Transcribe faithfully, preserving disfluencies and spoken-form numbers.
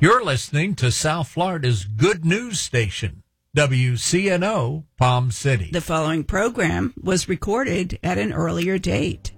You're listening to South Florida's good news station, W C N O Palm City. The following program was recorded at an earlier date.